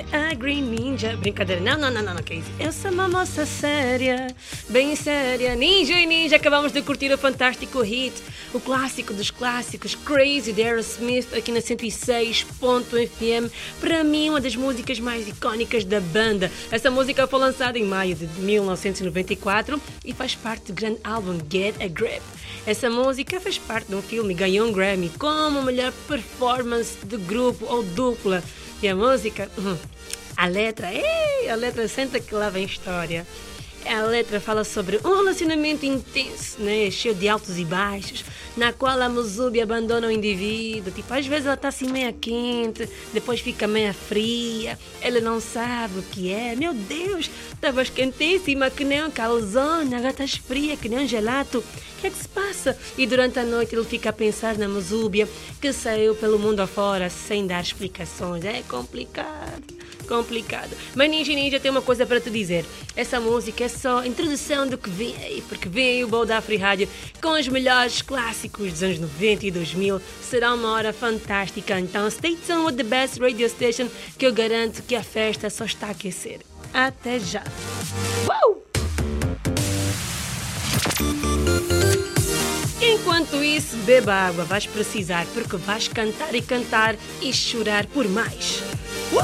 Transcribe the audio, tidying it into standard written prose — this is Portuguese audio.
Get a Green Ninja. Brincadeira, não, que é isso? Eu sou uma moça séria, bem séria. Ninja e Ninja, acabamos de curtir o fantástico hit, o clássico dos clássicos, Crazy, de Aerosmith, aqui na 106.fm. Para mim, uma das músicas mais icónicas da banda. Essa música foi lançada em maio de 1994 e faz parte do grande álbum Get a Grip. Essa música fez parte de um filme e ganhou um Grammy como melhor performance de grupo ou dupla. E a música, a letra senta que lá vem história. A letra fala sobre um relacionamento intenso, né, cheio de altos e baixos, na qual a Musubi abandona o indivíduo. Tipo, às vezes ela está assim meia quente, depois fica meia fria, ela não sabe o que é. Meu Deus, estavas quentíssima que nem um calzone, agora estás fria que nem um gelato. O que é que se passa? E durante a noite ele fica a pensar na Musubi, que saiu pelo mundo afora sem dar explicações. É complicado. Mas Ninja tem uma coisa para te dizer. Essa música é só a introdução do que vem aí, porque vem aí o Bold Afri Rádio com os melhores clássicos dos anos 90 e 2000. Será uma hora fantástica, então stay tuned with the best radio station, que eu garanto que a festa só está a aquecer. Até já! Uau! Enquanto isso, beba água, vais precisar, porque vais cantar e cantar e chorar por mais.